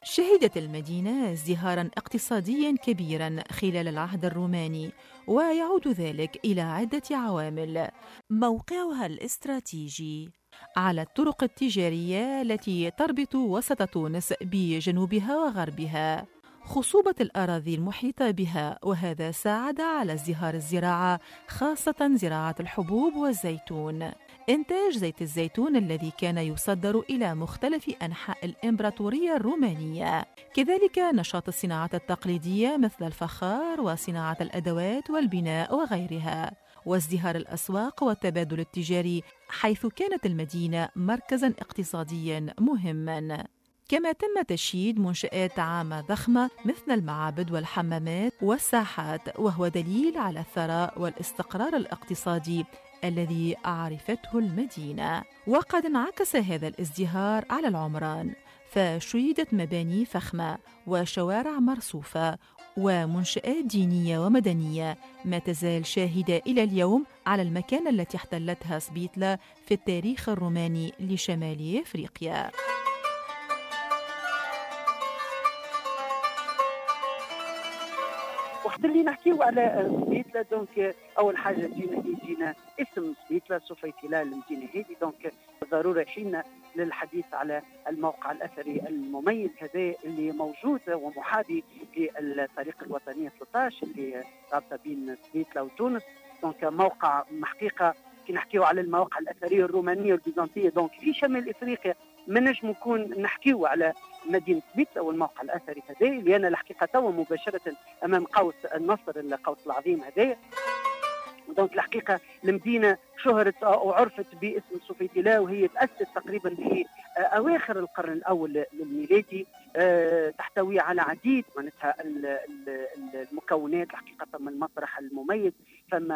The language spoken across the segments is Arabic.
شهدت المدينة ازدهاراً اقتصادياً كبيراً خلال العهد الروماني، ويعود ذلك إلى عدة عوامل. موقعها الاستراتيجي على الطرق التجارية التي تربط وسط تونس بجنوبها وغربها، خصوبة الأراضي المحيطة بها، وهذا ساعد على ازدهار الزراعة، خاصة زراعة الحبوب والزيتون. إنتاج زيت الزيتون الذي كان يصدر إلى مختلف أنحاء الإمبراطورية الرومانية، كذلك نشاط الصناعات التقليدية مثل الفخار وصناعة الأدوات والبناء وغيرها، وازدهار الأسواق والتبادل التجاري، حيث كانت المدينة مركزاً اقتصادياً مهماً. كما تم تشييد منشآت عامة ضخمة مثل المعابد والحمامات والساحات، وهو دليل على الثراء والاستقرار الاقتصادي الذي عرفته المدينة. وقد انعكس هذا الازدهار على العمران، فشيدت مباني فخمة وشوارع مرصوفة ومنشآت دينية ومدنية، ما تزال شاهدة إلى اليوم على المكانة التي احتلتها سبيتلا في التاريخ الروماني لشمال أفريقيا. وقت اللي نحكيو على سبيتلا دونك اول حاجه يجينا اسم سبيتلا سوفيتلا المدينه هذه، دونك ضروري حين للحديث على الموقع الاثري المميز هذا اللي موجود ومحاذي في الطريق الوطنيه 13 اللي رابطه بين سبيتلا وتونس. دونك موقع حقيقه كي نحكيو على المواقع الاثريه الرومانيه والبيزنطيه دونك في شمال افريقيا ما نجم نكون نحكيو على مدينه سبيتلا والموقع الاثري هذا اللي انا الحقيقه توا مباشره امام قوس النصر القوس العظيم هذا. دونك الحقيقه المدينه شهرت وعرفت باسم سوفيتلا، وهي تاسست تقريبا في اواخر القرن الاول الميلادي. تحتوي على عديد معناتها المكونات الحقيقه، ثم المسرح المميز، ثم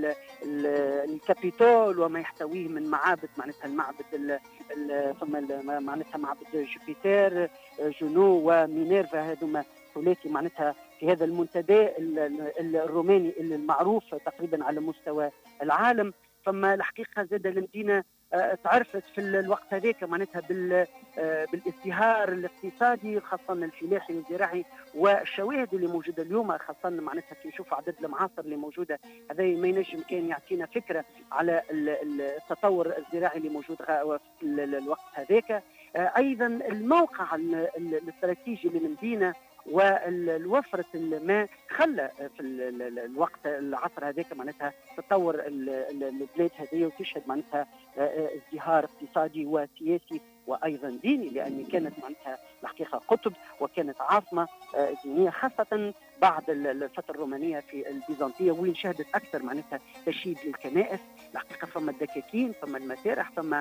الكابيتول وما يحتويه من معابد، معناتها المعبد ثم معناتها معبد جوبيتر جونو ومينيرفا، هذوما ثلاثي معناتها في هذا المنتدى الروماني المعروف تقريبا على مستوى العالم. ثم الحقيقه زاد المدينه تعرفت في الوقت هذاك معناتها بالازدهار الاقتصادي، خاصه الفلاحي والزراعي، والشواهد اللي موجوده اليوم خاصه معناتها كي نشوفوا عدد المعاصر اللي موجوده هذا ما ينجم كان يعطينا فكره على التطور الزراعي اللي موجود في الوقت هذاك. ايضا الموقع الاستراتيجي للمدينه والوفرة الماء خلى في الوقت العصر هذاك معناتها تطور البلاد هذه وتشهد معناتها ازدهار اقتصادي وسياسي وايضا ديني، لان كانت معناتها الحقيقه قطب وكانت عاصمه دينيه، خاصه بعد الفتره الرومانيه في البيزنطيه وين شهدت اكثر معناتها تشييد للكنائس. الحقيقه ثم الدكاكين ثم المسارح ثم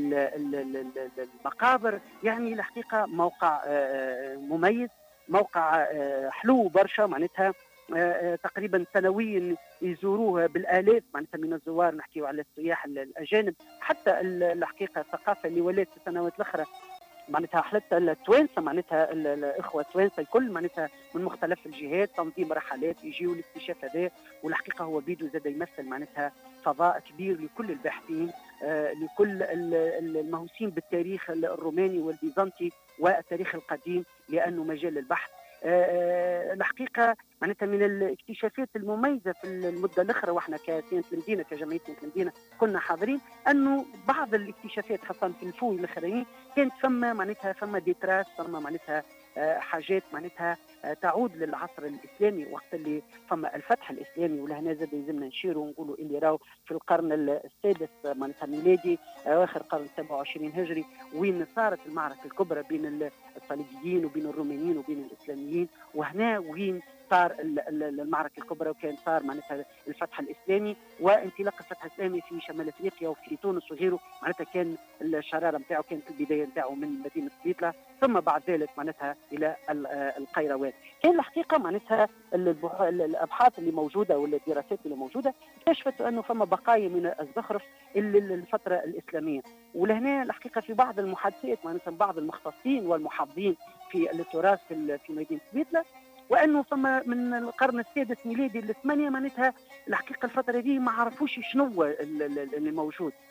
المقابر، يعني الحقيقه موقع مميز، موقع حلو برشا معناتها. تقريبا سنويا يزوروه بالالاف معناتها من الزوار، نحكيو على السياح الاجانب، حتى الحقيقه الثقافه اللي ولات في السنوات الاخرى معناتها حلت التوانسه معناتها الاخوه التوانسه الكل معناتها من مختلف الجهات تنظيم رحلات يجيوا الاكتشاف هذا. والحقيقه هو بيدو زاد يمثل معناتها فضاء كبير لكل الباحثين، لكل المهووسين بالتاريخ الروماني والبيزنطي والتاريخ القديم، لانه مجال البحث. الحقيقه معناتها من الاكتشافات المميزه في المده الاخرى، واحنا كسينة المدينه كجمعيه سينة المدينه كنا حاضرين، انه بعض الاكتشافات خاصه في الفوي الاخرين كانت ثم ديتراس، ثم معناتها حاجات معناتها تعود للعصر الاسلامي، وقت اللي ثم الفتح الاسلامي. ولهنا زاد يلزمنا نشيروا ونقولوا اللي راهو في القرن السادس معناتها ميلادي، اواخر القرن 27 هجري، وين صارت المعركه الكبرى بين الصليبيين وبين الرومانيين وبين الاسلاميين، وهنا وين صار المعركه الكبرى، وكان صار معناتها الفتح الاسلامي وانطلاق الفتح الاسلامي في شمال افريقيا وفي تونس وغيره. معناتها كان الشراره نتاعو كانت البدايه نتاعو من مدينه سبيتلا، ثم بعد ذلك معناتها الى القيروان. كان الحقيقه معناتها الابحاث اللي موجوده والدراسات اللي موجوده اكتشفت انه فما بقايا من الزخرف الفتره الاسلاميه. ولهنا الحقيقه في بعض المحادثات معناتها بعض المختصين والمحافظين في التراث في مدينه سبيتلا، وانه ثم من القرن السادس ميلادي للثمانيه معناتها الحقيقه الفتره دي ما عرفوش شنو اللي موجود.